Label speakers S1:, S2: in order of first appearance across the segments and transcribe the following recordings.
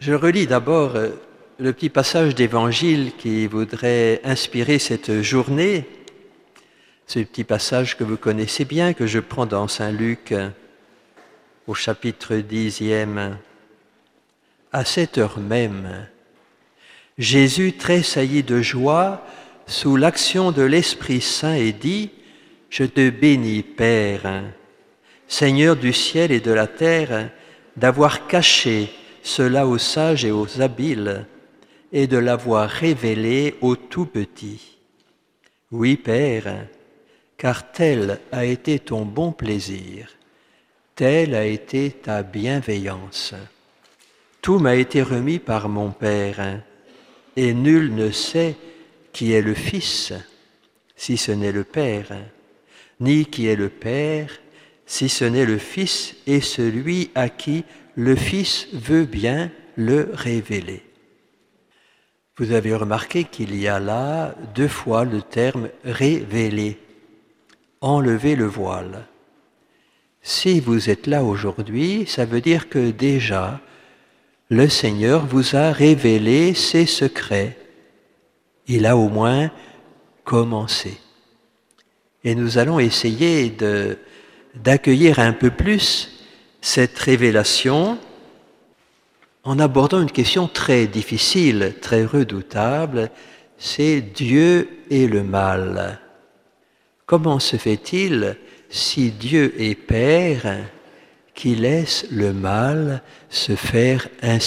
S1: Je relis d'abord le petit passage d'évangile qui voudrait inspirer cette journée. Ce petit passage que vous connaissez bien, que je prends dans Saint Luc au chapitre 10e. À cette heure même, Jésus tressaillit de joie sous l'action de l'Esprit Saint et dit : « Je te bénis, Père, Seigneur du ciel et de la terre, d'avoir caché cela aux sages et aux habiles, et de l'avoir révélé aux tout-petits. Oui, Père, car tel a été ton bon plaisir, telle a été ta bienveillance. Tout m'a été remis par mon Père, et nul ne sait qui est le Fils, si ce n'est le Père, ni qui est le Père, si ce n'est le Fils et celui à qui le Fils veut bien le révéler. » Vous avez remarqué qu'il y a là 2 fois le terme « révéler », enlever le voile. Si vous êtes là aujourd'hui, ça veut dire que déjà, le Seigneur vous a révélé ses secrets. Il a au moins commencé. Et nous allons essayer d'accueillir un peu plus cette révélation en abordant une question très difficile, très redoutable, c'est Dieu et le mal. Comment se fait-il, si Dieu est Père, qui laisse le mal se faire ainsi ?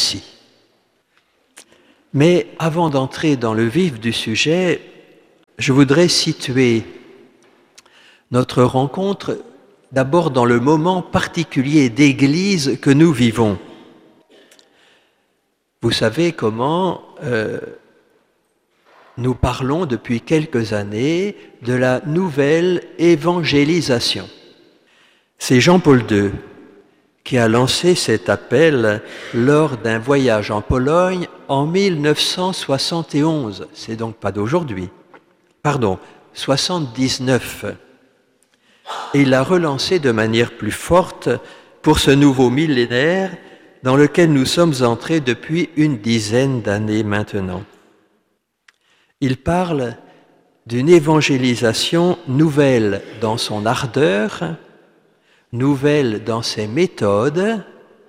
S1: Mais avant d'entrer dans le vif du sujet, je voudrais situer notre rencontre d'abord dans le moment particulier d'Église que nous vivons. Vous savez comment nous parlons depuis quelques années de la nouvelle évangélisation. C'est Jean-Paul II qui a lancé cet appel lors d'un voyage en Pologne en 1971. C'est donc pas d'aujourd'hui. 79. Et il l'a relancé de manière plus forte pour ce nouveau millénaire dans lequel nous sommes entrés depuis une dizaine d'années maintenant. Il parle d'une évangélisation nouvelle dans son ardeur, nouvelle dans ses méthodes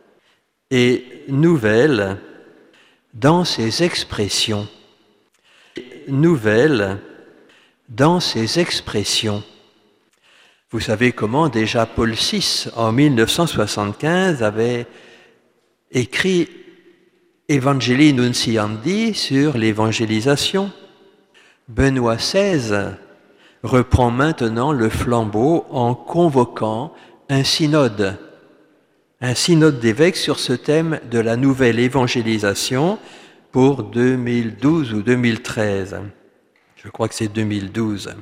S1: et nouvelle dans ses expressions. Nouvelle dans ses expressions. Vous savez comment déjà Paul VI, en 1975, avait écrit Evangelii Nunciandi sur l'évangélisation. Benoît XVI reprend maintenant le flambeau en convoquant un synode d'évêques sur ce thème de la nouvelle évangélisation pour 2012 ou 2013. Je crois que c'est 2012.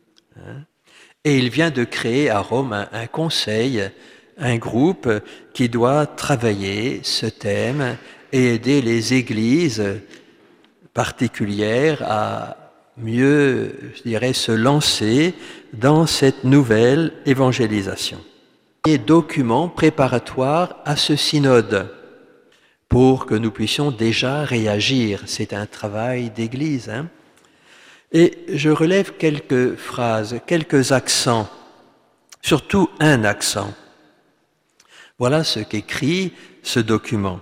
S1: Et il vient de créer à Rome un conseil, un groupe qui doit travailler ce thème et aider les églises particulières à mieux, se lancer dans cette nouvelle évangélisation. Et document préparatoire à ce synode pour que nous puissions déjà réagir. C'est un travail d'église. Et je relève quelques phrases, quelques accents, surtout un accent. Voilà ce qu'écrit ce document.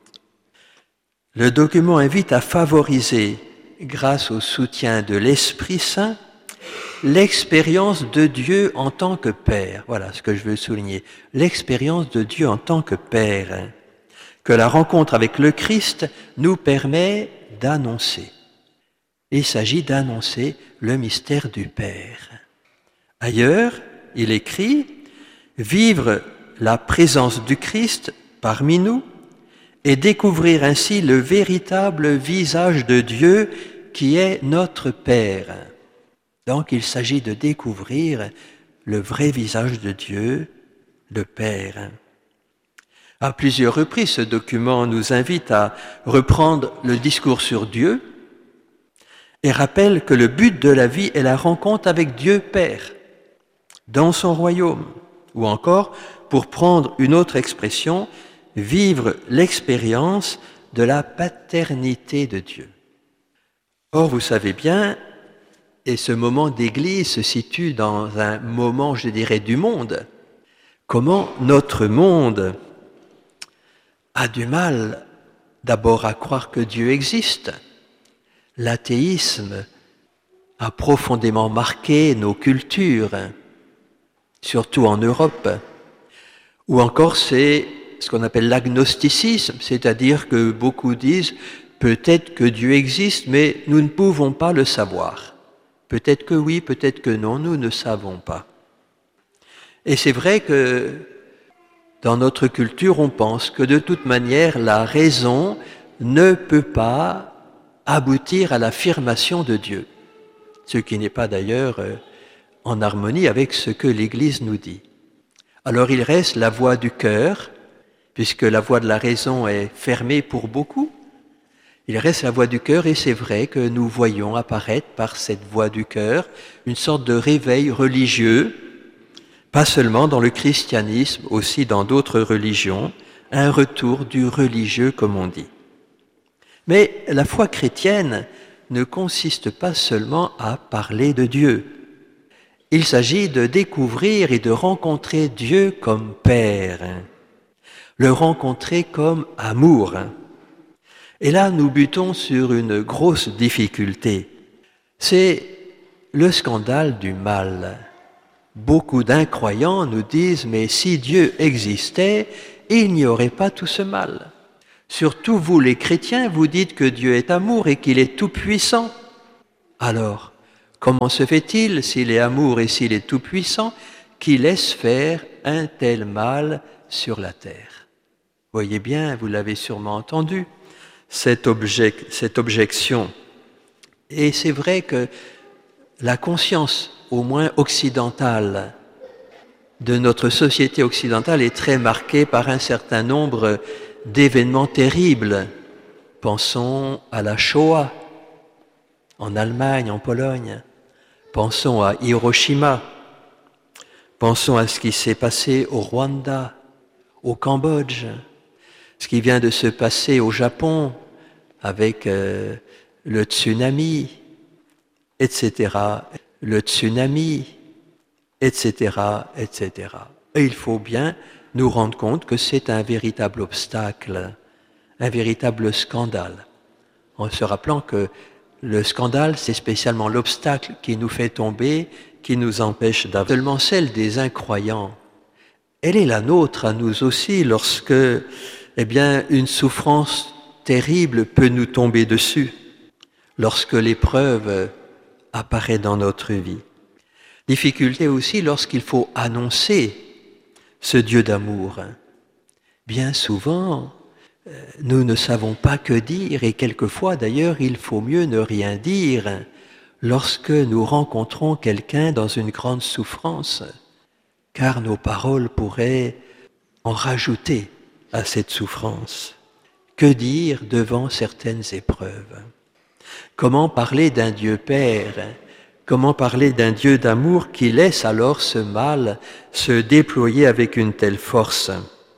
S1: Le document invite à favoriser, grâce au soutien de l'Esprit Saint, l'expérience de Dieu en tant que Père. Voilà ce que je veux souligner. L'expérience de Dieu en tant que Père, que la rencontre avec le Christ nous permet d'annoncer. Il s'agit d'annoncer le mystère du Père. Ailleurs, il écrit « Vivre la présence du Christ parmi nous et découvrir ainsi le véritable visage de Dieu qui est notre Père. » Donc il s'agit de découvrir le vrai visage de Dieu, le Père. À plusieurs reprises, ce document nous invite à reprendre le discours sur Dieu et rappelle que le but de la vie est la rencontre avec Dieu Père dans son royaume, ou encore, pour prendre une autre expression, vivre l'expérience de la paternité de Dieu. Or, vous savez bien, et ce moment d'église se situe dans un moment, je dirais, du monde, comment notre monde a du mal d'abord à croire que Dieu existe. L'athéisme a profondément marqué nos cultures, surtout en Europe. Ou encore c'est ce qu'on appelle l'agnosticisme, c'est-à-dire que beaucoup disent peut-être que Dieu existe, mais nous ne pouvons pas le savoir. Peut-être que oui, peut-être que non, nous ne savons pas. Et c'est vrai que dans notre culture, on pense que de toute manière, la raison ne peut pas aboutir à l'affirmation de Dieu, ce qui n'est pas d'ailleurs en harmonie avec ce que l'Église nous dit. Alors il reste la voix du cœur, puisque la voix de la raison est fermée pour beaucoup. Il reste la voix du cœur et c'est vrai que nous voyons apparaître par cette voix du cœur une sorte de réveil religieux, pas seulement dans le christianisme, aussi dans d'autres religions, un retour du religieux comme on dit. Mais la foi chrétienne ne consiste pas seulement à parler de Dieu. Il s'agit de découvrir et de rencontrer Dieu comme Père, le rencontrer comme amour. Et là, nous butons sur une grosse difficulté. C'est le scandale du mal. Beaucoup d'incroyants nous disent « mais si Dieu existait, il n'y aurait pas tout ce mal ». Surtout vous les chrétiens, vous dites que Dieu est amour et qu'il est tout-puissant. Alors, comment se fait-il, s'il est amour et s'il est tout-puissant, qu'il laisse faire un tel mal sur la terre? Voyez bien, vous l'avez sûrement entendu, cette objection. Et c'est vrai que la conscience, au moins occidentale, de notre société occidentale est très marquée par un certain nombre d'événements terribles. Pensons à la Shoah, en Allemagne, en Pologne. Pensons à Hiroshima. Pensons à ce qui s'est passé au Rwanda, au Cambodge, ce qui vient de se passer au Japon avec le tsunami, etc. Le tsunami, etc., etc. Et il faut bien nous rendre compte que c'est un véritable obstacle, un véritable scandale. En se rappelant que le scandale, c'est spécialement l'obstacle qui nous fait tomber, qui nous empêche d'avancer. Seulement celle des incroyants, elle est la nôtre à nous aussi lorsque, une souffrance terrible peut nous tomber dessus, lorsque l'épreuve apparaît dans notre vie. Difficulté aussi lorsqu'il faut annoncer ce Dieu d'amour. Bien souvent, nous ne savons pas que dire et quelquefois d'ailleurs il faut mieux ne rien dire lorsque nous rencontrons quelqu'un dans une grande souffrance, car nos paroles pourraient en rajouter à cette souffrance. Que dire devant certaines épreuves? Comment parler d'un Dieu Père? Comment parler d'un Dieu d'amour qui laisse alors ce mal se déployer avec une telle force?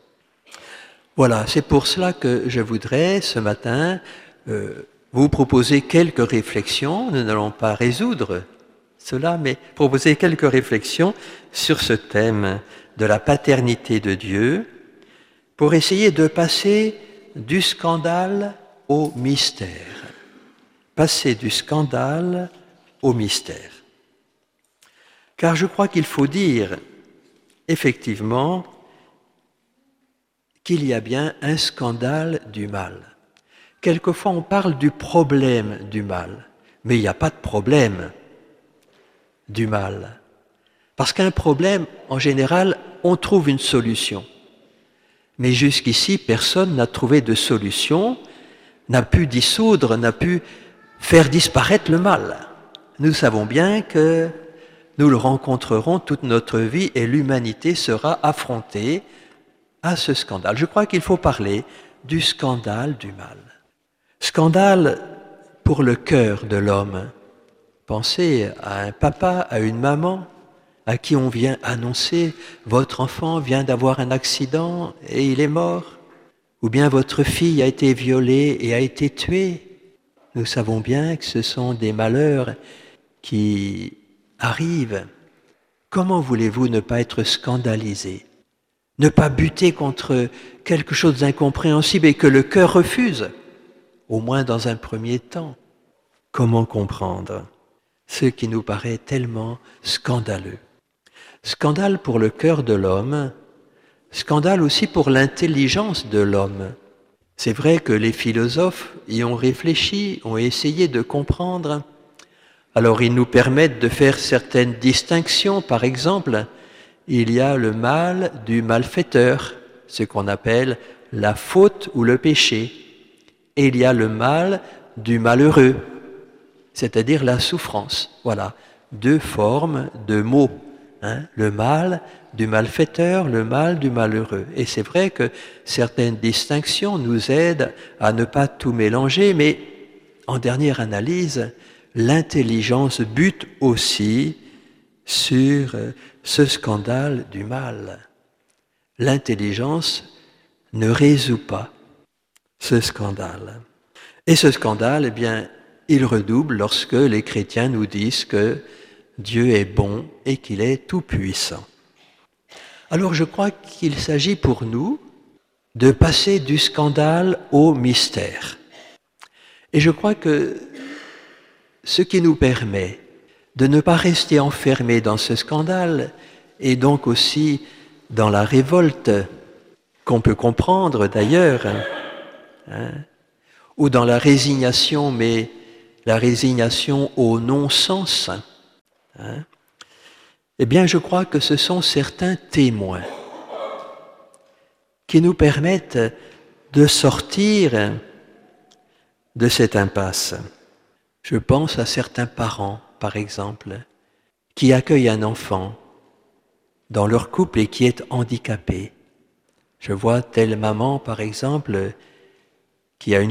S1: Voilà, c'est pour cela que je voudrais ce matin vous proposer quelques réflexions. Nous n'allons pas résoudre cela, mais proposer quelques réflexions sur ce thème de la paternité de Dieu pour essayer de passer du scandale au mystère. Passer du scandale au mystère. Car je crois qu'il faut dire, effectivement, qu'il y a bien un scandale du mal. Quelquefois, on parle du problème du mal, mais il n'y a pas de problème du mal. Parce qu'un problème, en général, on trouve une solution. Mais jusqu'ici, personne n'a trouvé de solution, n'a pu dissoudre, n'a pu faire disparaître le mal. Nous savons bien que nous le rencontrerons toute notre vie et l'humanité sera affrontée à ce scandale. Je crois qu'il faut parler du scandale du mal. Scandale pour le cœur de l'homme. Pensez à un papa, à une maman, à qui on vient annoncer « votre enfant vient d'avoir un accident et il est mort ». ou bien votre fille a été violée et a été tuée. Nous savons bien que ce sont des malheurs qui arrivent. Comment voulez-vous ne pas être scandalisé, ne pas buter contre quelque chose d'incompréhensible et que le cœur refuse, au moins dans un premier temps? Comment comprendre ce qui nous paraît tellement scandaleux? Scandale pour le cœur de l'homme, scandale aussi pour l'intelligence de l'homme. C'est vrai que les philosophes y ont réfléchi, ont essayé de comprendre. Alors ils nous permettent de faire certaines distinctions. Par exemple, il y a le mal du malfaiteur, ce qu'on appelle la faute ou le péché. Et il y a le mal du malheureux, c'est-à-dire la souffrance. Voilà, deux formes de mots. Le mal du malfaiteur, le mal du malheureux. Et c'est vrai que certaines distinctions nous aident à ne pas tout mélanger, mais en dernière analyse, l'intelligence bute aussi sur ce scandale du mal. L'intelligence ne résout pas ce scandale. Et ce scandale, eh bien, il redouble lorsque les chrétiens nous disent que Dieu est bon et qu'il est tout-puissant. Alors je crois qu'il s'agit pour nous de passer du scandale au mystère. Et je crois que ce qui nous permet de ne pas rester enfermés dans ce scandale et donc aussi dans la révolte qu'on peut comprendre d'ailleurs, ou dans la résignation, mais la résignation au non-sens, eh bien je crois que ce sont certains témoins qui nous permettent de sortir de cette impasse. Je pense à certains parents, par exemple, qui accueillent un enfant dans leur couple et qui est handicapé. Je vois telle maman, par exemple, qui a une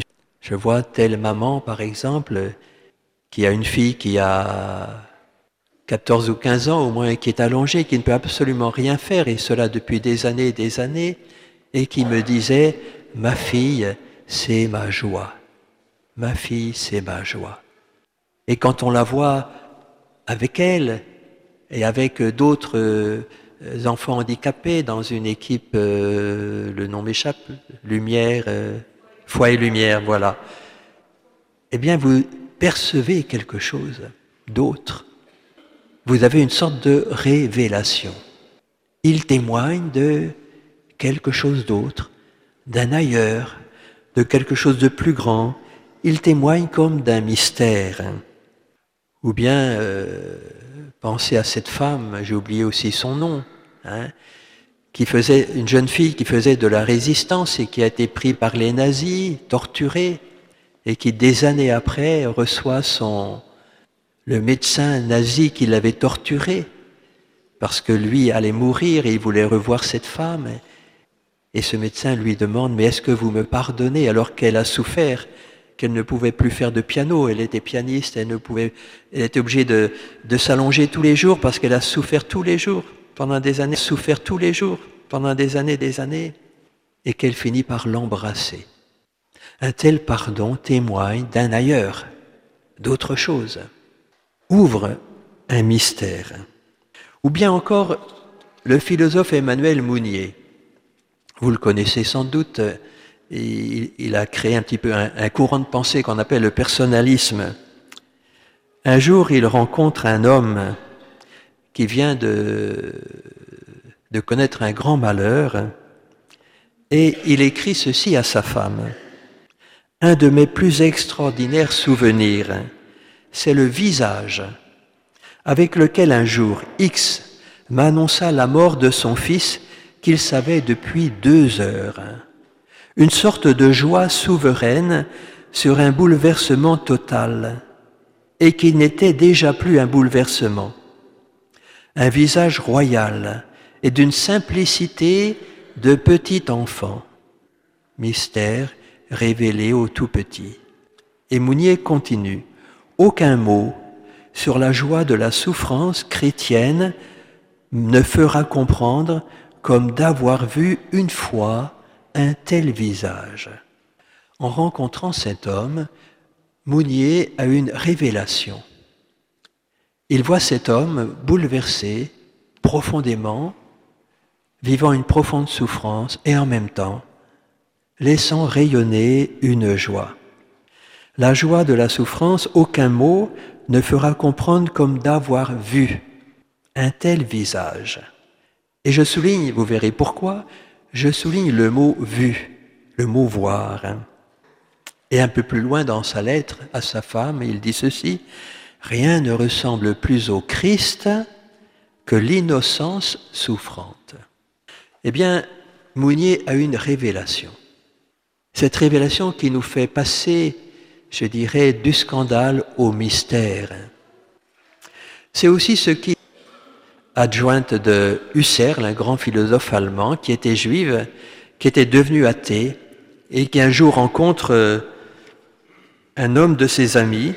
S1: fille qui a 14 ou 15 ans au moins, qui est allongée, qui ne peut absolument rien faire, et cela depuis des années, et qui me disait « Ma fille, c'est ma joie. Ma fille, c'est ma joie. » Et quand on la voit avec elle et avec d'autres enfants handicapés dans une équipe, le nom m'échappe, Lumière, Foi et Lumière, voilà. Eh bien, vous percevez quelque chose d'autre. Vous avez une sorte de révélation. Il témoigne de quelque chose d'autre, d'un ailleurs, de quelque chose de plus grand. Il témoigne comme d'un mystère. Ou bien, pensez à cette femme, j'ai oublié aussi son nom, une jeune fille qui faisait de la résistance et qui a été prise par les nazis, torturée, et qui des années après reçoit le médecin nazi qui l'avait torturée, parce que lui allait mourir et il voulait revoir cette femme. Et ce médecin lui demande « Mais est-ce que vous me pardonnez ?» alors qu'elle a souffert, qu'elle ne pouvait plus faire de piano, elle était pianiste, elle était obligée de s'allonger tous les jours parce qu'elle a souffert tous les jours, pendant des années, et qu'elle finit par l'embrasser. Un tel pardon témoigne d'un ailleurs, d'autre chose, ouvre un mystère. Ou bien encore, le philosophe Emmanuel Mounier, vous le connaissez sans doute, il a créé un petit peu un courant de pensée qu'on appelle le personnalisme. Un jour, il rencontre un homme qui vient de connaître un grand malheur et il écrit ceci à sa femme. « Un de mes plus extraordinaires souvenirs, c'est le visage avec lequel un jour X m'annonça la mort de son fils qu'il savait depuis 2 heures. Une sorte de joie souveraine sur un bouleversement total, et qui n'était déjà plus un bouleversement. Un visage royal et d'une simplicité de petit enfant. Mystère révélé au tout petit. » Et Mounier continue. « Aucun mot sur la joie de la souffrance chrétienne ne fera comprendre comme d'avoir vu une fois un tel visage ?» En rencontrant cet homme, Mounier a une révélation. Il voit cet homme bouleversé profondément, vivant une profonde souffrance et en même temps laissant rayonner une joie. La joie de la souffrance, aucun mot ne fera comprendre comme d'avoir vu un tel visage. Et je souligne, vous verrez pourquoi, je souligne le mot « vu », le mot « voir ». Et un peu plus loin dans sa lettre à sa femme, il dit ceci: « Rien ne ressemble plus au Christ que l'innocence souffrante. » Eh bien, Mounier a une révélation. Cette révélation qui nous fait passer, je dirais, du scandale au mystère. C'est aussi ce qui, adjointe de Husserl, un grand philosophe allemand qui était juif, qui était devenu athée et qui un jour rencontre un homme de ses amis,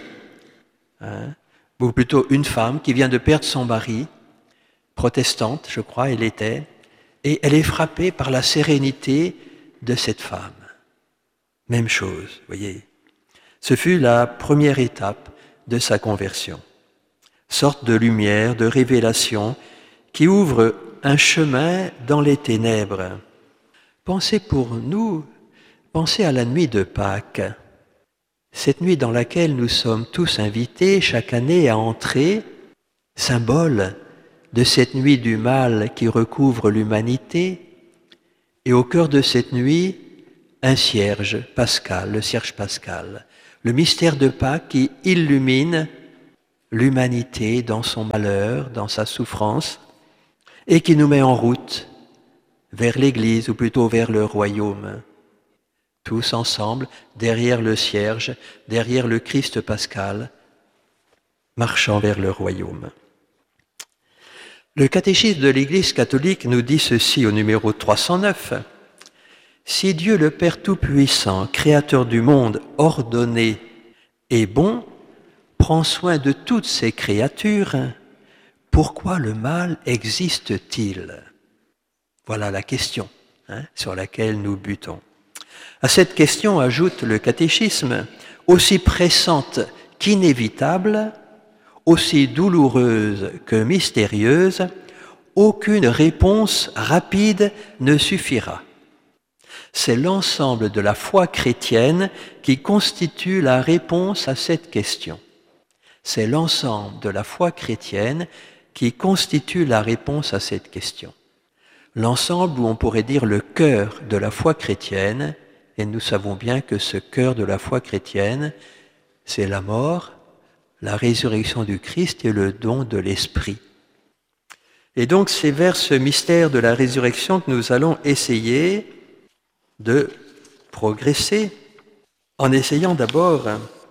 S1: ou plutôt une femme qui vient de perdre son mari, protestante, je crois, elle était, et elle est frappée par la sérénité de cette femme. Même chose, voyez. Ce fut la première étape de sa conversion. Sorte de lumière, de révélation qui ouvre un chemin dans les ténèbres. Pensez pour nous, pensez à la nuit de Pâques. Cette nuit dans laquelle nous sommes tous invités chaque année à entrer, symbole de cette nuit du mal qui recouvre l'humanité, et au cœur de cette nuit, un cierge pascal, le cierge pascal, le mystère de Pâques qui illumine l'humanité dans son malheur, dans sa souffrance, et qui nous met en route vers l'Église, ou plutôt vers le royaume. Tous ensemble, derrière le cierge, derrière le Christ pascal, marchant vers le royaume. Le catéchisme de l'Église catholique nous dit ceci au numéro 309. « Si Dieu le Père Tout-Puissant, Créateur du monde, ordonné et bon, prend soin de toutes ses créatures, pourquoi le mal existe-t-il » Voilà la question sur laquelle nous butons. À cette question, ajoute le catéchisme, aussi pressante qu'inévitable, aussi douloureuse que mystérieuse, aucune réponse rapide ne suffira. C'est l'ensemble de la foi chrétienne qui constitue la réponse à cette question. C'est l'ensemble de la foi chrétienne qui constitue la réponse à cette question. L'ensemble, où on pourrait dire le cœur de la foi chrétienne, et nous savons bien que ce cœur de la foi chrétienne, c'est la mort, la résurrection du Christ et le don de l'Esprit. Et donc c'est vers ce mystère de la résurrection que nous allons essayer de progresser, en essayant d'abord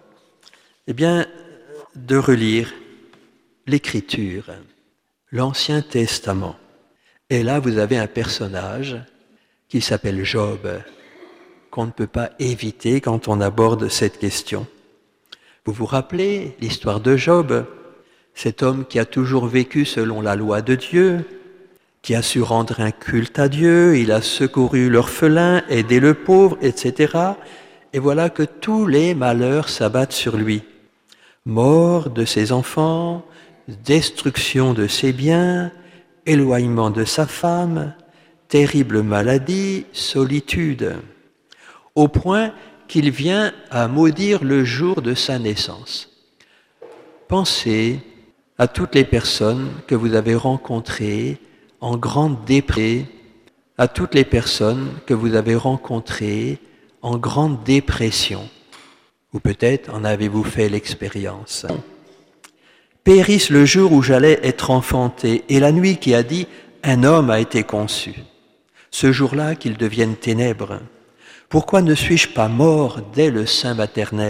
S1: de relire l'Écriture, l'Ancien Testament. Et là, vous avez un personnage qui s'appelle Job, qu'on ne peut pas éviter quand on aborde cette question. Vous vous rappelez l'histoire de Job, cet homme qui a toujours vécu selon la loi de Dieu, qui a su rendre un culte à Dieu, il a secouru l'orphelin, aidé le pauvre, etc. Et voilà que tous les malheurs s'abattent sur lui. Mort de ses enfants, destruction de ses biens, éloignement de sa femme, terrible maladie, solitude, au point qu'il vient à maudire le jour de sa naissance. Pensez à toutes les personnes que vous avez rencontrées en grande dépression, à toutes les personnes que vous avez rencontrées en grande dépression, ou peut-être en avez-vous fait l'expérience. Périsse le jour où j'allais être enfanté, et la nuit qui a dit « un homme a été conçu ». Ce jour-là qu'il devienne ténèbres. Pourquoi ne suis-je pas mort dès le sein maternel ?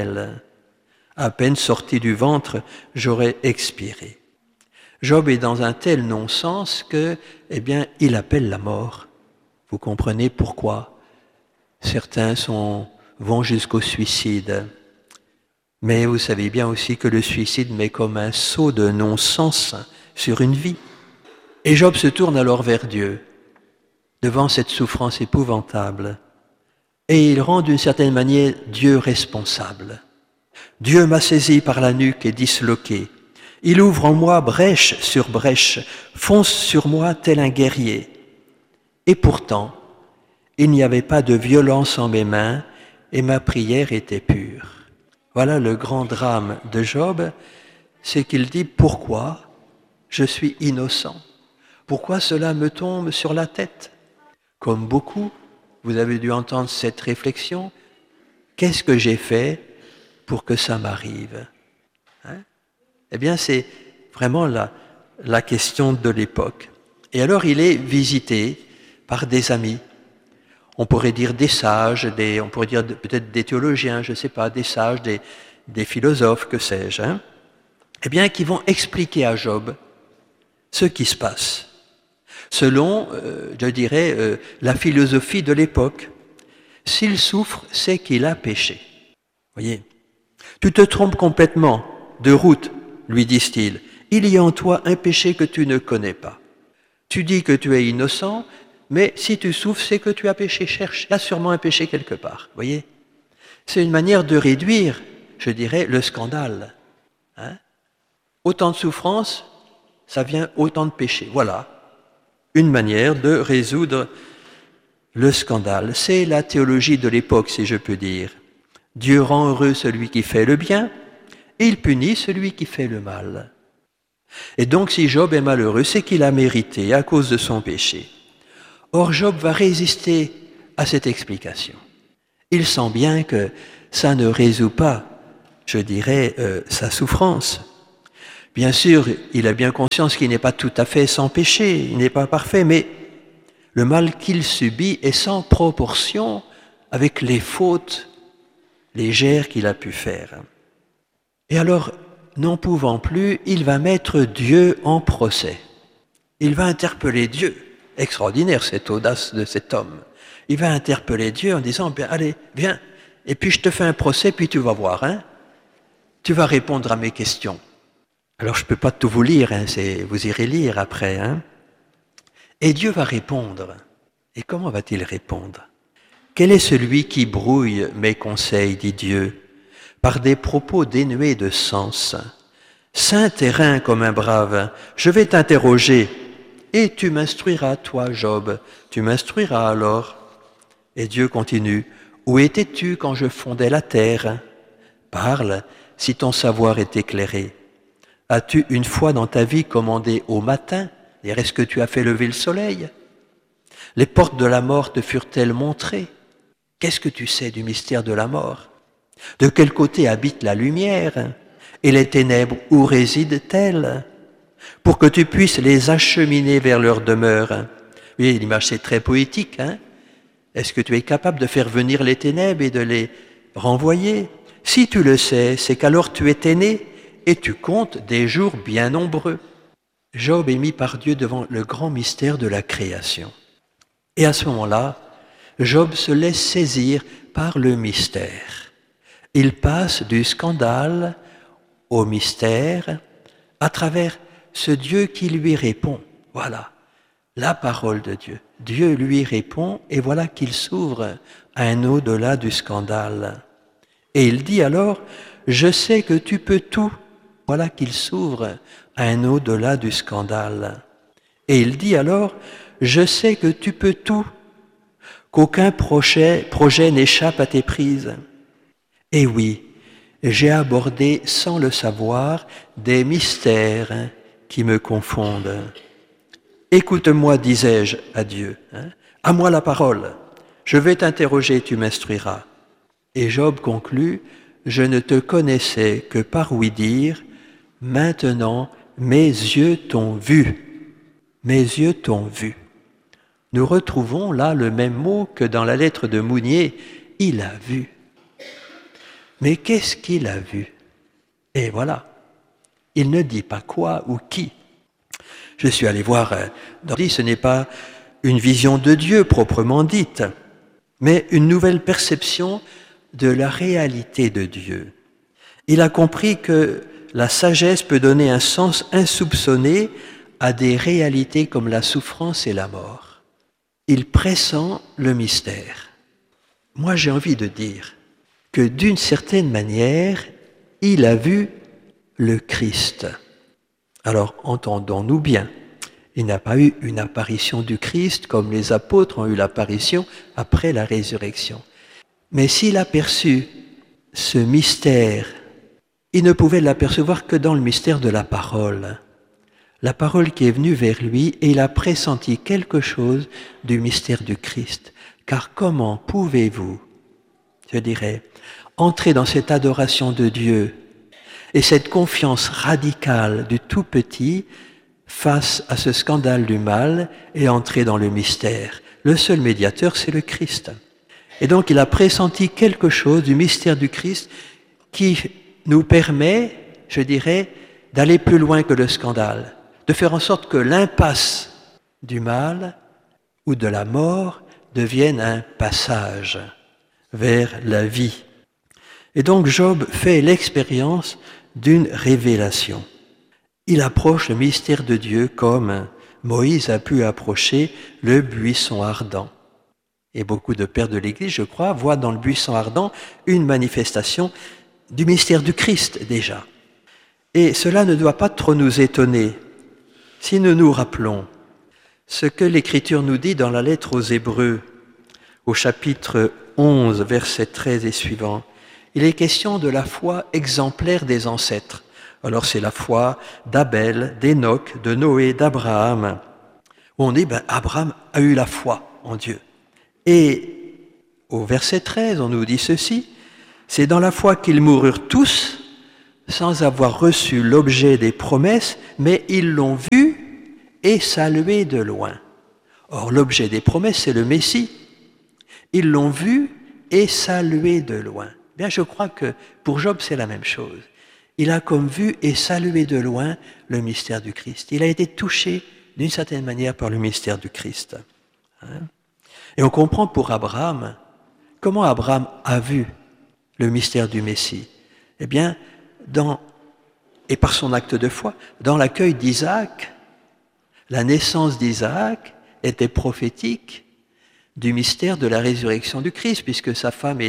S1: À peine sorti du ventre, j'aurais expiré. Job est dans un tel non-sens que, il appelle la mort. Vous comprenez pourquoi certains vont jusqu'au suicide. Mais vous savez bien aussi que le suicide met comme un sceau de non-sens sur une vie. Et Job se tourne alors vers Dieu, devant cette souffrance épouvantable. et il rend d'une certaine manière Dieu responsable. Dieu m'a saisi par la nuque et disloqué. Il ouvre en moi brèche sur brèche, fonce sur moi tel un guerrier. Et pourtant, il n'y avait pas de violence en mes mains et ma prière était pure. Voilà le grand drame de Job, c'est qu'il dit « Pourquoi je suis innocent? Pourquoi cela me tombe sur la tête ?» Comme beaucoup, vous avez dû entendre cette réflexion. Qu'est-ce que j'ai fait pour que ça m'arrive? Eh bien, c'est vraiment la question de l'époque. Et alors, il est visité par des amis. On pourrait dire des sages, on pourrait dire peut-être des théologiens, je ne sais pas, des sages, des philosophes, que sais-je, eh bien, qui vont expliquer à Job ce qui se passe, selon, je dirais, la philosophie de l'époque. S'il souffre, c'est qu'il a péché. Voyez, tu te trompes complètement de route, lui disent-ils. Il y a en toi un péché que tu ne connais pas. Tu dis que tu es innocent, mais si tu souffres, c'est que tu as péché. Cherche, il y a sûrement un péché quelque part. Voyez, c'est une manière de réduire, je dirais, le scandale. Autant de souffrance, ça vient autant de péché. Voilà, une manière de résoudre le scandale. C'est la théologie de l'époque, si je peux dire. Dieu rend heureux celui qui fait le bien, et il punit celui qui fait le mal. Et donc, si Job est malheureux, c'est qu'il a mérité à cause de son péché. Or, Job va résister à cette explication. Il sent bien que ça ne résout pas, je dirais, sa souffrance. Bien sûr, il a bien conscience qu'il n'est pas tout à fait sans péché, il n'est pas parfait, mais le mal qu'il subit est sans proportion avec les fautes légères qu'il a pu faire. Et alors, n'en pouvant plus, il va mettre Dieu en procès. Il va interpeller Dieu. Extraordinaire cette audace de cet homme. Il va interpeller Dieu en disant, bien, allez, viens, et puis je te fais un procès, puis tu vas voir, tu vas répondre à mes questions. Alors je ne peux pas tout vous lire, vous irez lire après. Et Dieu va répondre. Et comment va-t-il répondre? Quel est celui qui brouille mes conseils, dit Dieu, par des propos dénués de sens? Saint terrain comme un brave, je vais t'interroger, et tu m'instruiras, toi, Job, tu m'instruiras alors. Et Dieu continue, où étais-tu quand je fondais la terre? Parle, si ton savoir est éclairé. As-tu une fois dans ta vie commandé au matin? Et est-ce que tu as fait lever le soleil? Les portes de la mort te furent-elles montrées? Qu'est-ce que tu sais du mystère de la mort? De quel côté habite la lumière? Et les ténèbres, où résident-elles? Pour que tu puisses les acheminer vers leur demeure. Oui, l'image c'est très poétique, Est-ce que tu es capable de faire venir les ténèbres et de les renvoyer? Si tu le sais, c'est qu'alors tu étais né et tu comptes des jours bien nombreux. Job est mis par Dieu devant le grand mystère de la création. Et à ce moment-là, Job se laisse saisir par le mystère. Il passe du scandale au mystère à travers ce Dieu qui lui répond. Voilà, la parole de Dieu. Dieu lui répond et voilà qu'il s'ouvre à un au-delà du scandale. Et il dit alors, je sais que tu peux tout. Voilà qu'il s'ouvre à un au-delà du scandale. Et il dit alors, je sais que tu peux tout, qu'aucun projet n'échappe à tes prises. Et oui, j'ai abordé sans le savoir des mystères qui me confondent. Écoute-moi, disais-je à Dieu, à moi la parole, je vais t'interroger, tu m'instruiras. Et Job conclut, je ne te connaissais que par ouï-dire, maintenant mes yeux t'ont vu. Mes yeux t'ont vu. Nous retrouvons là le même mot que dans la lettre de Mounier, il a vu. Mais qu'est-ce qu'il a vu? Et voilà, il ne dit pas quoi ou qui. Je suis allé voir, ce n'est pas une vision de Dieu proprement dite, mais une nouvelle perception de la réalité de Dieu. Il a compris que la sagesse peut donner un sens insoupçonné à des réalités comme la souffrance et la mort. Il pressent le mystère. moi j'ai envie de dire que d'une certaine manière, il a vu le Christ. Alors entendons-nous bien, il n'a pas eu une apparition du Christ comme les apôtres ont eu l'apparition après la résurrection. Mais s'il a perçu ce mystère, il ne pouvait l'apercevoir que dans le mystère de la parole. La parole qui est venue vers lui, et il a pressenti quelque chose du mystère du Christ. Car comment pouvez-vous, je dirais, entrer dans cette adoration de Dieu et cette confiance radicale du tout petit face à ce scandale du mal et entrer dans le mystère? Le seul médiateur, c'est le Christ. Et donc il a pressenti quelque chose du mystère du Christ qui nous permet, je dirais, d'aller plus loin que le scandale, de faire en sorte que l'impasse du mal ou de la mort devienne un passage vers la vie. Et donc Job fait l'expérience d'une révélation. Il approche le mystère de Dieu comme Moïse a pu approcher le buisson ardent. Et beaucoup de pères de l'Église, je crois, voient dans le buisson ardent une manifestation du mystère du Christ déjà. Et cela ne doit pas trop nous étonner si nous nous rappelons ce que l'Écriture nous dit dans la lettre aux Hébreux, au chapitre 11, versets 13 et suivants. Il est question de la foi exemplaire des ancêtres. Alors c'est la foi d'Abel, d'Enoch, de Noé, d'Abraham, où on dit Abraham a eu la foi en Dieu. Et au verset 13, on nous dit ceci, c'est dans la foi qu'ils moururent tous, sans avoir reçu l'objet des promesses, mais ils l'ont vu et salué de loin. Or, l'objet des promesses, c'est le Messie. Ils l'ont vu et salué de loin. Bien, je crois que pour Job, c'est la même chose. Il a comme vu et salué de loin le mystère du Christ. Il a été touché d'une certaine manière par le mystère du Christ. Et on comprend pour Abraham, comment Abraham a vu le mystère du Messie. Eh bien, et par son acte de foi, dans l'accueil d'Isaac, la naissance d'Isaac était prophétique du mystère de la résurrection du Christ, puisque sa femme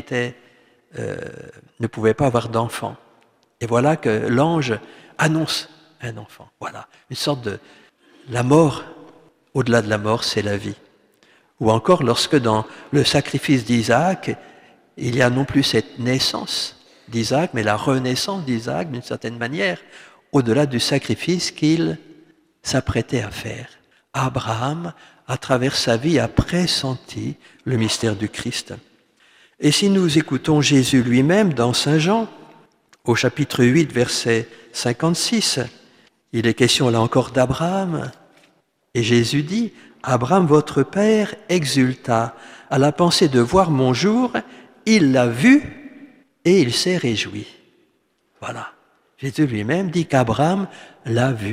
S1: ne pouvait pas avoir d'enfant. Et voilà que l'ange annonce un enfant. Voilà, une sorte de la mort, au-delà de la mort, c'est la vie. Ou encore lorsque dans le sacrifice d'Isaac, il y a non plus cette naissance d'Isaac, mais la renaissance d'Isaac d'une certaine manière, au-delà du sacrifice qu'il s'apprêtait à faire. Abraham, à travers sa vie, a pressenti le mystère du Christ. Et si nous écoutons Jésus lui-même dans Saint Jean, au chapitre 8, verset 56, il est question là encore d'Abraham. Et Jésus dit, « Abraham, votre père, exulta à la pensée de voir mon jour, il l'a vu et il s'est réjoui. » Voilà. Jésus lui-même dit qu'Abraham l'a vu.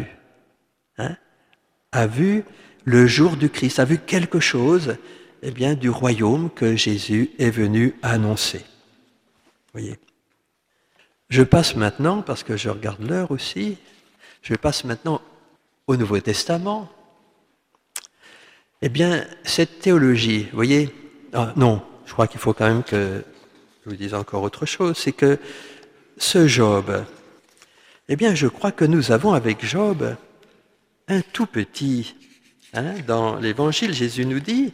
S1: A vu le jour du Christ, a vu quelque chose du royaume que Jésus est venu annoncer. Voyez. Je passe maintenant, parce que je regarde l'heure aussi, je passe maintenant au Nouveau Testament. Cette théologie, vous voyez, non, je crois qu'il faut quand même que je vous dise encore autre chose, c'est que ce Job, je crois que nous avons avec Job un tout petit. Dans l'Évangile, Jésus nous dit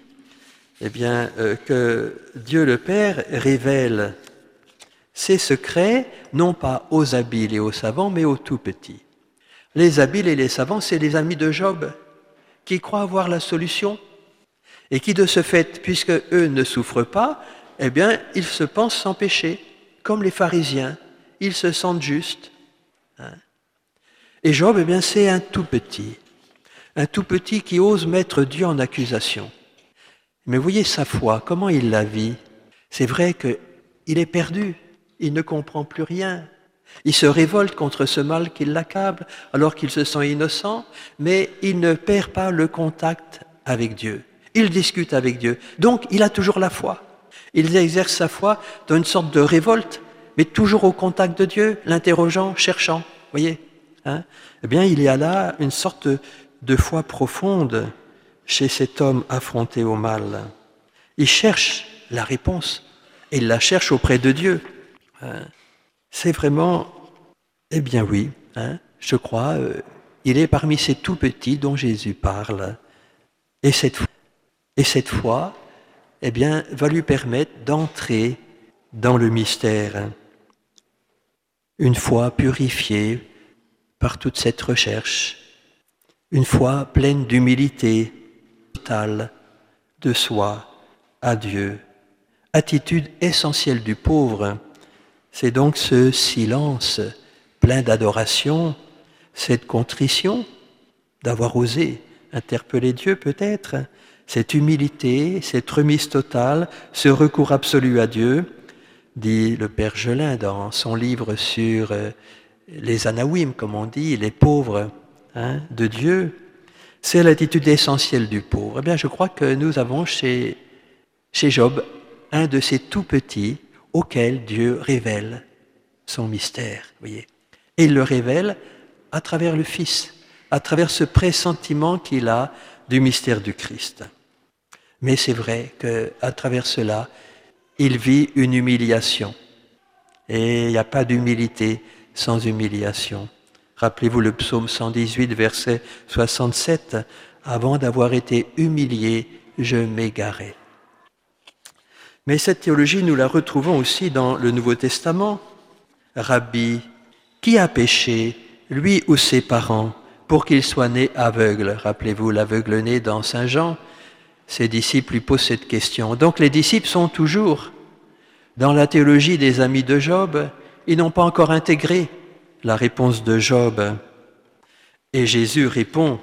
S1: que Dieu le Père révèle ses secrets, non pas aux habiles et aux savants, mais aux tout petits. Les habiles et les savants, c'est les amis de Job, qui croient avoir la solution, et qui de ce fait, puisque eux ne souffrent pas, ils se pensent sans péché, comme les pharisiens, ils se sentent justes. Et Job, c'est un tout petit qui ose mettre Dieu en accusation. Mais voyez sa foi, comment il la vit. C'est vrai qu'il est perdu, il ne comprend plus rien. Il se révolte contre ce mal qui l'accable, alors qu'il se sent innocent, mais il ne perd pas le contact avec Dieu. Il discute avec Dieu. Donc, il a toujours la foi. Il exerce sa foi dans une sorte de révolte, mais toujours au contact de Dieu, l'interrogeant, cherchant. Voyez, il y a là une sorte de foi profonde chez cet homme affronté au mal. Il cherche la réponse et il la cherche auprès de Dieu. C'est vraiment, eh bien oui, je crois, il est parmi ces tout petits dont Jésus parle. Et cette foi, eh bien, va lui permettre d'entrer dans le mystère. Une foi purifiée par toute cette recherche, une foi pleine d'humilité totale de soi à Dieu. Attitude essentielle du pauvre, c'est donc ce silence plein d'adoration, cette contrition d'avoir osé interpeller Dieu peut-être, cette humilité, cette remise totale, ce recours absolu à Dieu, dit le Père Gelin dans son livre sur les Anawim, comme on dit, les pauvres de Dieu. C'est l'attitude essentielle du pauvre. Eh bien, je crois que nous avons chez Job un de ces tout petits auquel Dieu révèle son mystère, voyez. Et il le révèle à travers le Fils, à travers ce pressentiment qu'il a du mystère du Christ. Mais c'est vrai qu'à travers cela, il vit une humiliation. Et il n'y a pas d'humilité sans humiliation. Rappelez-vous le psaume 118, verset 67, « Avant d'avoir été humilié, je m'égarais ». Mais cette théologie, nous la retrouvons aussi dans le Nouveau Testament. « Rabbi, qui a péché, lui ou ses parents, pour qu'il soit né aveugle ?» Rappelez-vous l'aveugle né dans Saint Jean. Ses disciples lui posent cette question. Donc les disciples sont toujours dans la théologie des amis de Job. Ils n'ont pas encore intégré la réponse de Job. Et Jésus répond,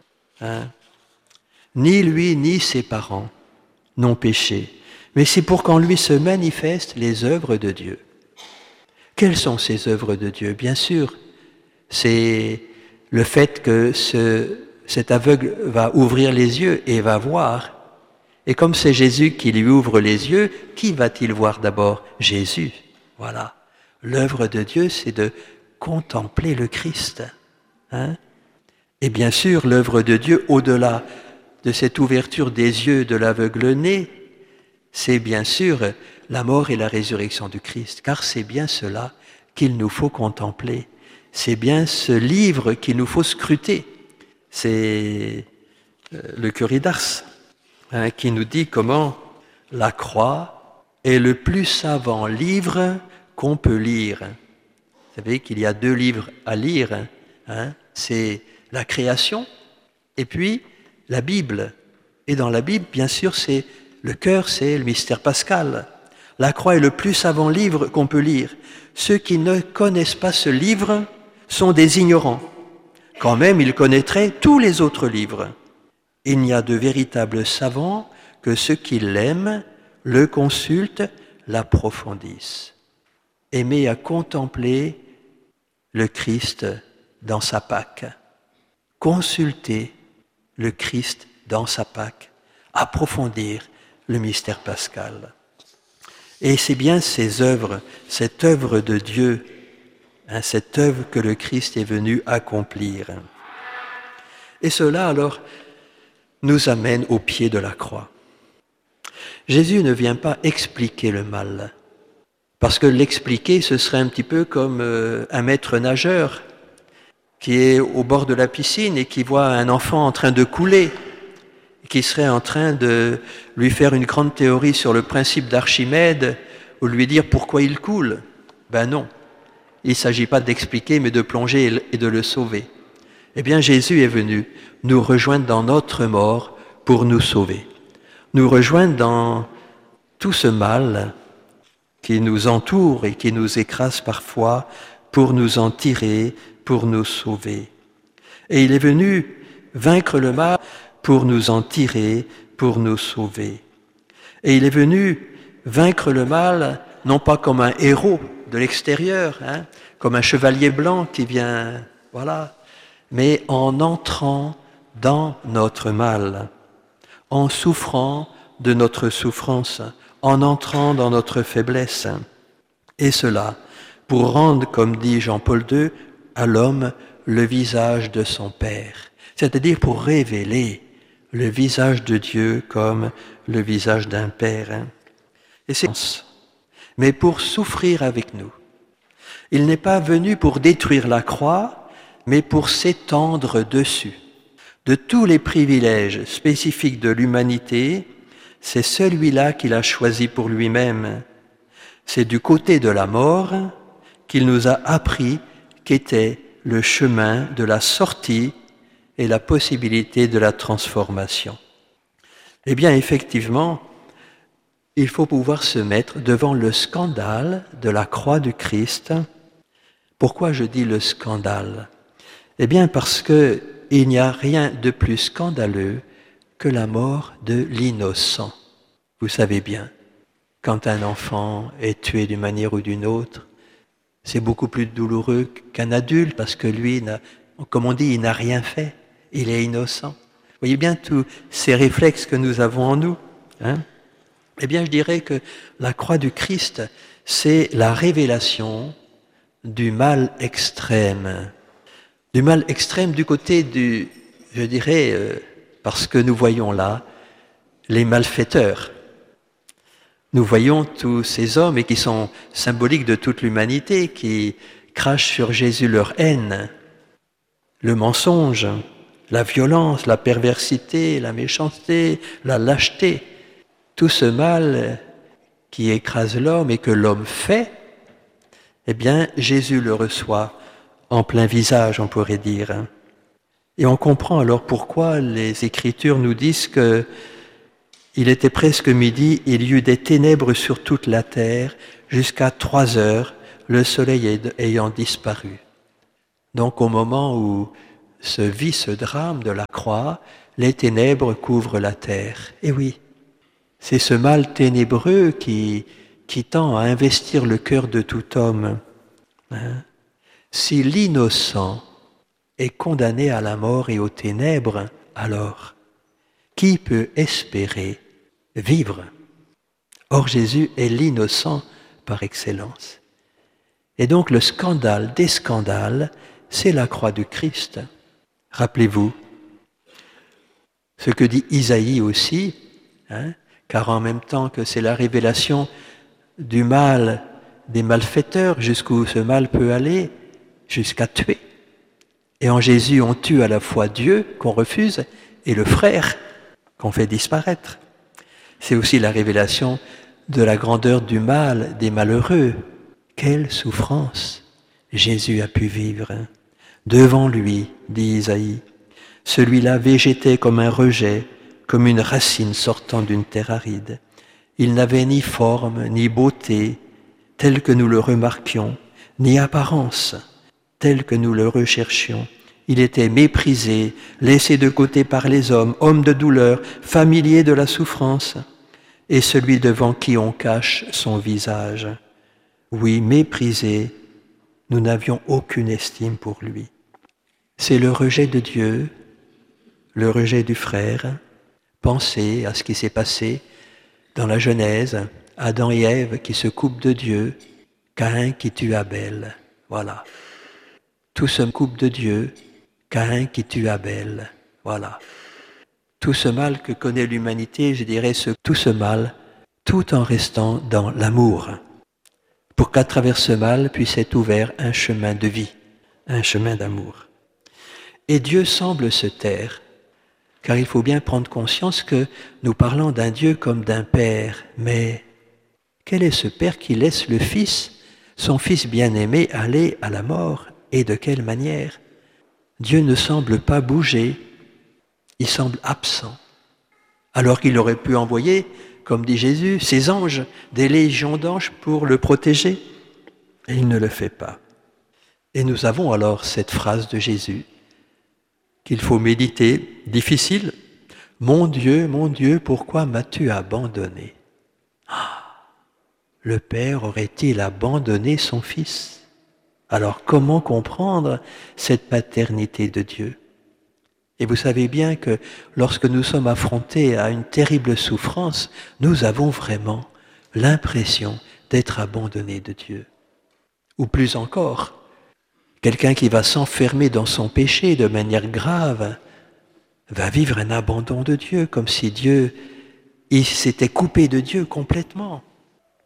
S1: ni lui ni ses parents n'ont péché, mais c'est pour qu'en lui se manifestent les œuvres de Dieu. Quelles sont ces œuvres de Dieu ? Bien sûr, c'est le fait que cet aveugle va ouvrir les yeux et va voir. Et comme c'est Jésus qui lui ouvre les yeux, qui va-t-il voir d'abord ? Jésus. Voilà. L'œuvre de Dieu, c'est de contempler le Christ. Et bien sûr, l'œuvre de Dieu, au-delà de cette ouverture des yeux de l'aveugle-né, c'est bien sûr la mort et la résurrection du Christ, car c'est bien cela qu'il nous faut contempler. C'est bien ce livre qu'il nous faut scruter. C'est le curé d'Ars qui nous dit comment la croix est le plus savant livre qu'on peut lire. Vous savez qu'il y a 2 livres à lire, c'est la création et puis la Bible. Et dans la Bible, bien sûr, c'est le cœur, c'est le mystère pascal. La croix est le plus savant livre qu'on peut lire. Ceux qui ne connaissent pas ce livre sont des ignorants. Quand même, ils connaîtraient tous les autres livres. Il n'y a de véritables savants que ceux qui l'aiment, le consultent, l'approfondissent. Aimer à contempler le Christ dans sa Pâque. Consulter le Christ dans sa Pâque. Approfondir le mystère pascal. Et c'est bien ces œuvres, cette œuvre de Dieu, cette œuvre que le Christ est venu accomplir. Et cela, alors, nous amène au pied de la croix. Jésus ne vient pas expliquer le mal, parce que l'expliquer, ce serait un petit peu comme un maître nageur qui est au bord de la piscine et qui voit un enfant en train de couler, qui serait en train de lui faire une grande théorie sur le principe d'Archimède ou lui dire pourquoi il coule. Ben non, il ne s'agit pas d'expliquer, mais de plonger et de le sauver. Eh bien, Jésus est venu nous rejoindre dans notre mort pour nous sauver. Nous rejoindre dans tout ce mal qui nous entoure et qui nous écrase parfois pour nous en tirer, pour nous sauver. Et il est venu vaincre le mal pour nous en tirer, pour nous sauver. Et il est venu vaincre le mal, non pas comme un héros de l'extérieur, comme un chevalier blanc qui vient, voilà, mais en entrant dans notre mal, en souffrant de notre souffrance, en entrant dans notre faiblesse. Et cela pour rendre, comme dit Jean-Paul II, à l'homme le visage de son Père, c'est-à-dire pour révéler le visage de Dieu comme le visage d'un Père. Et c'est mais pour souffrir avec nous. Il n'est pas venu pour détruire la croix, mais pour s'étendre dessus. De tous les privilèges spécifiques de l'humanité, c'est celui-là qu'il a choisi pour lui-même. C'est du côté de la mort qu'il nous a appris qu'était le chemin de la sortie et la possibilité de la transformation. Eh bien, effectivement, il faut pouvoir se mettre devant le scandale de la croix du Christ. Pourquoi je dis le scandale ? Eh bien, parce qu'il n'y a rien de plus scandaleux que la mort de l'innocent. Vous savez bien, quand un enfant est tué d'une manière ou d'une autre, c'est beaucoup plus douloureux qu'un adulte parce que lui, comme on dit, il n'a rien fait. Il est innocent. Vous voyez bien tous ces réflexes que nous avons en nous. Eh bien, je dirais que la croix du Christ, c'est la révélation du mal extrême. Du mal extrême du côté du, je dirais, parce que nous voyons là les malfaiteurs. Nous voyons tous ces hommes, et qui sont symboliques de toute l'humanité, qui crachent sur Jésus leur haine, le mensonge, la violence, la perversité, la méchanceté, la lâcheté, tout ce mal qui écrase l'homme et que l'homme fait, eh bien, Jésus le reçoit en plein visage, on pourrait dire. Et on comprend alors pourquoi les Écritures nous disent que il était presque midi, il y eut des ténèbres sur toute la terre, jusqu'à 3 heures, le soleil ayant disparu. Donc au moment où se vit ce drame de la croix, les ténèbres couvrent la terre. Et oui, c'est ce mal ténébreux qui tend à investir le cœur de tout homme. Si l'innocent est condamné à la mort et aux ténèbres, alors qui peut espérer vivre? Or Jésus est l'innocent par excellence. Et donc le scandale des scandales, c'est la croix du Christ. Rappelez-vous ce que dit Isaïe aussi, car en même temps que c'est la révélation du mal, des malfaiteurs, jusqu'où ce mal peut aller, jusqu'à tuer. Et en Jésus, on tue à la fois Dieu, qu'on refuse, et le frère, qu'on fait disparaître. C'est aussi la révélation de la grandeur du mal, des malheureux. Quelle souffrance Jésus a pu vivre. Devant lui, dit Isaïe, celui-là végétait comme un rejet, comme une racine sortant d'une terre aride. Il n'avait ni forme, ni beauté, tel que nous le remarquions, ni apparence, telle que nous le recherchions. Il était méprisé, laissé de côté par les hommes, homme de douleur, familier de la souffrance, et celui devant qui on cache son visage. Oui, méprisé, nous n'avions aucune estime pour lui. C'est le rejet de Dieu, le rejet du frère. Pensez à ce qui s'est passé dans la Genèse, Adam et Ève qui se coupent de Dieu, Caïn qui tue Abel. Voilà. Tout se coupe de Dieu, Caïn qui tue Abel. Voilà. Tout ce mal que connaît l'humanité, je dirais tout ce mal, tout en restant dans l'amour, pour qu'à travers ce mal puisse être ouvert un chemin de vie, un chemin d'amour. Et Dieu semble se taire, car il faut bien prendre conscience que nous parlons d'un Dieu comme d'un Père, mais quel est ce Père qui laisse le Fils, son Fils bien-aimé, aller à la mort, et de quelle manière? Dieu ne semble pas bouger, il semble absent, alors qu'il aurait pu envoyer, comme dit Jésus, ses anges, des légions d'anges pour le protéger. Et il ne le fait pas. Et nous avons alors cette phrase de Jésus qu'il faut méditer, difficile. Mon Dieu, pourquoi m'as-tu abandonné? Le Père aurait-il abandonné son Fils? Alors comment comprendre cette paternité de Dieu? Et vous savez bien que lorsque nous sommes affrontés à une terrible souffrance, nous avons vraiment l'impression d'être abandonnés de Dieu. Ou plus encore, quelqu'un qui va s'enfermer dans son péché de manière grave va vivre un abandon de Dieu, comme si il s'était coupé de Dieu complètement.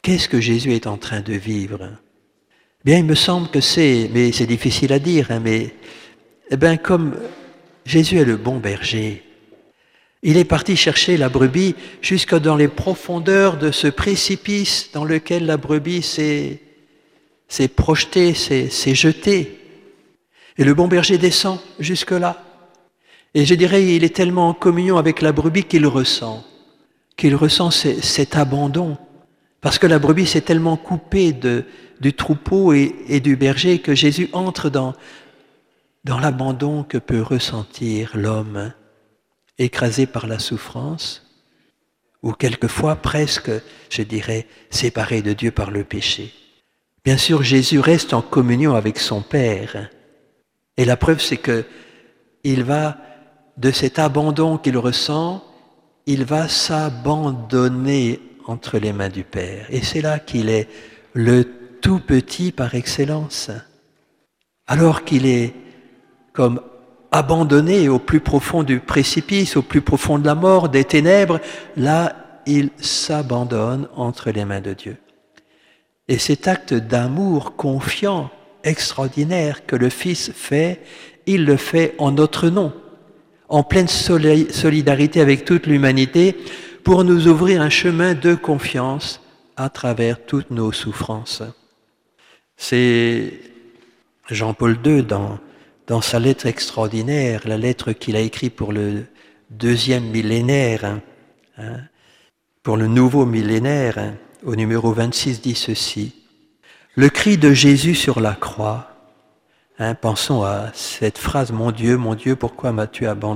S1: Qu'est-ce que Jésus est en train de vivre? Bien, il me semble que mais c'est difficile à dire, mais comme Jésus est le bon berger, il est parti chercher la brebis jusque dans les profondeurs de ce précipice dans lequel la brebis s'est projetée, s'est jetée. Et le bon berger descend jusque-là. Et je dirais, il est tellement en communion avec la brebis qu'il ressent cet abandon. Parce que la brebis s'est tellement coupée du troupeau et du berger que Jésus entre dans l'abandon que peut ressentir l'homme, écrasé par la souffrance, ou quelquefois presque, je dirais, séparé de Dieu par le péché. Bien sûr, Jésus reste en communion avec son Père. Et la preuve, c'est que il va, de cet abandon qu'il ressent, il va s'abandonner entre les mains du Père. Et c'est là qu'il est le tout petit par excellence. Alors qu'il est comme abandonné au plus profond du précipice, au plus profond de la mort, des ténèbres, là, il s'abandonne entre les mains de Dieu. Et cet acte d'amour confiant, extraordinaire que le Fils fait, il le fait en notre nom, en pleine solidarité avec toute l'humanité, pour nous ouvrir un chemin de confiance à travers toutes nos souffrances. C'est Jean-Paul II, dans sa lettre extraordinaire, la lettre qu'il a écrite pour le 2e millénaire, pour le nouveau millénaire, au numéro 26, dit ceci. Le cri de Jésus sur la croix, pensons à cette phrase, mon Dieu, pourquoi m'as-tu abandonné ?